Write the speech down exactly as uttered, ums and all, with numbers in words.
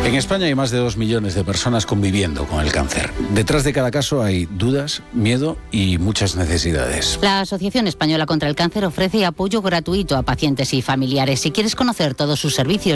En España hay más de dos millones de personas conviviendo con el cáncer. Detrás de cada caso hay dudas, miedo y muchas necesidades. La Asociación Española contra el Cáncer ofrece apoyo gratuito a pacientes y familiares. Si quieres conocer todos sus servicios,